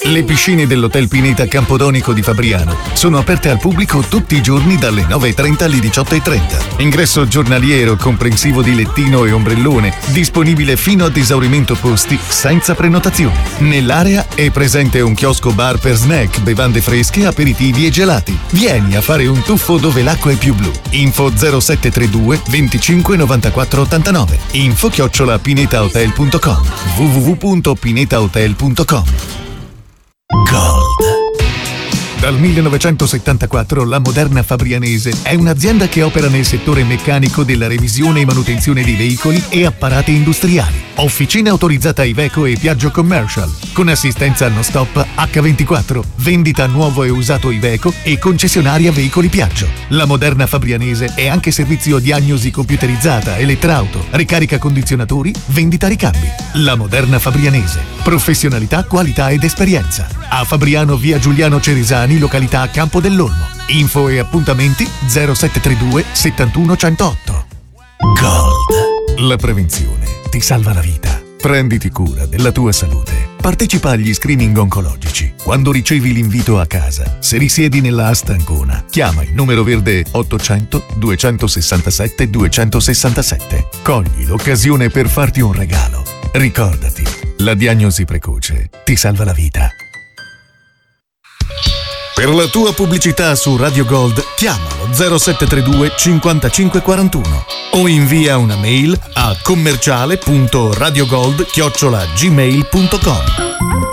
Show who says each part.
Speaker 1: Le piscine dell'Hotel Pineta Campodonico di Fabriano sono aperte al pubblico tutti i giorni dalle 9:30 alle 18:30. Ingresso giornaliero comprensivo di lettino e ombrellone, disponibile fino ad esaurimento posti senza prenotazione. Nell'area è presente un chiosco bar per snack, bevande fresche, aperitivi e gelati. Vieni a fare un tuffo dove l'acqua è più blu. Info 0732 25 94 89. info@pinetahotel.com. www.pinetahotel.com. Gold. Dal 1974 la Moderna Fabrianese è un'azienda che opera nel settore meccanico della revisione e manutenzione di veicoli e apparati industriali. Officina autorizzata Iveco e Piaggio Commercial, con assistenza non stop H24, vendita nuovo e usato Iveco e concessionaria veicoli Piaggio. La Moderna Fabrianese è anche servizio diagnosi computerizzata, elettrauto, ricarica condizionatori, vendita ricambi. La Moderna Fabrianese. Professionalità, qualità ed esperienza. A Fabriano, via Giuliano Ceresani, località Campo dell'Olmo. Info e appuntamenti 0732 71 108. Gold. La prevenzione ti salva la vita. Prenditi cura della tua salute. Partecipa agli screening oncologici. Quando ricevi l'invito a casa, se risiedi nella Asta Ancona, chiama il numero verde 800 267 267. Cogli l'occasione per farti un regalo. Ricordati, la diagnosi precoce ti salva la vita. Per la tua pubblicità su Radio Gold, chiamalo 0732 5541 o invia una mail a commerciale.radiogold@gmail.com.